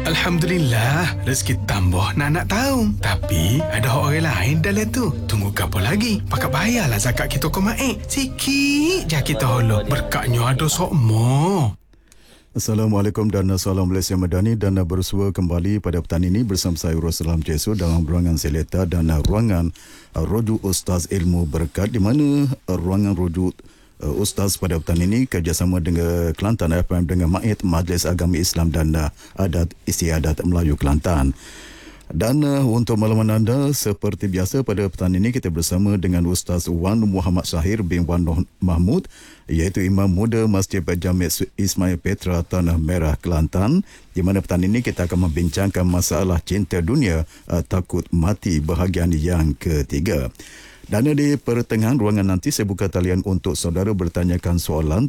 Alhamdulillah, rezeki tambah nak tahu. Tapi ada orang lain dalam tu. Tunggu apa lagi? Pakat bayarlah zakat kita ke Maik. Sikit je kita holok. Berkatnya ada sokmo. Assalamualaikum dan salam Malaysia Madani dan bersua kembali pada petang ini bersama saya Ruslam Jesu dalam ruangan Seleta dan ruangan Rujuk Ustaz Ilmu Berkat, di mana ruangan Rujuk Ustaz pada petang ini kerjasama dengan Kelantan FM dengan MAIT Majlis Agama Islam dan Adat Istiadat Melayu Kelantan. Dan untuk makluman anda, seperti biasa pada petang ini kita bersama dengan Ustaz Wan Muhammad Syahir bin Wan Mahmud, iaitu Imam Muda Masjid Jami' Ismail Petra Tanah Merah Kelantan, di mana petang ini kita akan membincangkan masalah cinta dunia takut mati bahagian yang ketiga. Dan di pertengahan ruangan nanti saya buka talian untuk saudara bertanyakan soalan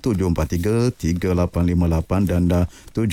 743-3858 dan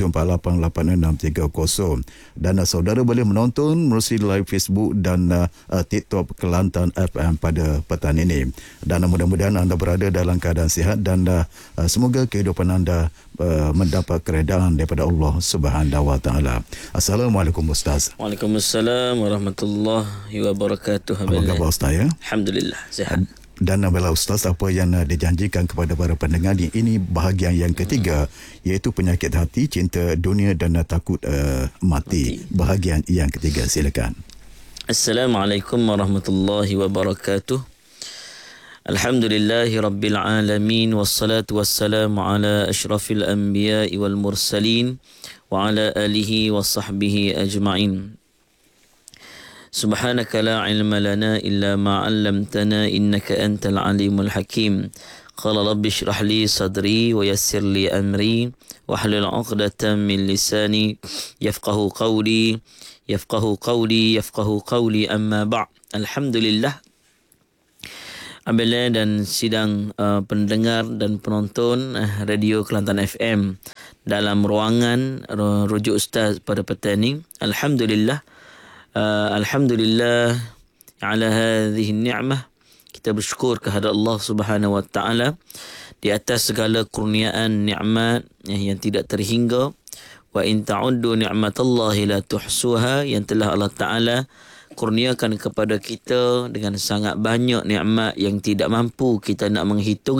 748-8630. Dan saudara boleh menonton melalui live Facebook dan TikTok Kelantan FM pada petang ini. Dan mudah-mudahan anda berada dalam keadaan sihat dan semoga kehidupan anda mendapat keredaan daripada Allah Subhanahu Wa Taala. Assalamualaikum Ustaz. Waalaikumsalam warahmatullahi wabarakatuh. Apa khabar Ustaz ya? Alhamdulillah sihat. Dan bila Ustaz, apa yang dijanjikan kepada para pendengar ini bahagian yang ketiga, iaitu penyakit hati, cinta dunia dan takut mati. Bahagian yang ketiga, silakan. Assalamualaikum warahmatullahi wabarakatuh. Alhamdulillahi rabbil alamin, wassalatu wassalamu ala asyrafil anbiya'i wal mursalin wa ala alihi wa sahbihi ajma'in. Subhanaka la ilma lana illa ma 'allamtana innaka antal alimul hakim. Qala rabbi shrah li sadri wa yassir li amri wahlul 'uqdatam min lisani yafqahu qawli amma ba'd. Alhamdulillah, Abela dan sidang pendengar dan penonton Radio Kelantan FM dalam ruangan Rujuk Ustaz pada petang ini. Alhamdulillah ala hadhihi ni'mah, kita bersyukur kepada Allah Subhanahu Wa Taala di atas segala kurniaan nikmat yang tidak terhingga. Wa in ta'uddu ni'matallahi la tuhsuha, yang telah Allah Taala kurniakan kepada kita dengan sangat banyak nikmat yang tidak mampu kita nak menghitung